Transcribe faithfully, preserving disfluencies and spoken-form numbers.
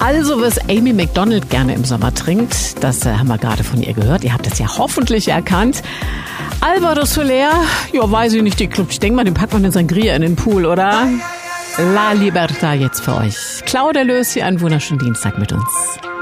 Also, was Amy Macdonald gerne im Sommer trinkt, das äh, haben wir gerade von ihr gehört. Ihr habt das ja hoffentlich erkannt. Álvaro Soler, ja, weiß ich nicht, die Club. Ich denke mal, den packt man in Sangria in den Pool, oder? La Libertad jetzt für euch. Claudia Lösi, einen wunderschönen Dienstag mit uns.